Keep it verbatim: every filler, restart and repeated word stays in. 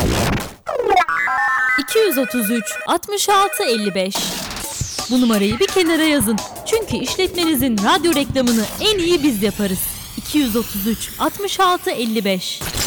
iki yüz otuz üç altmış altı elli beş. Bu numarayı bir kenara yazın. Çünkü işletmenizin radyo reklamını en iyi biz yaparız. iki yüz otuz üç altmış altı elli beş.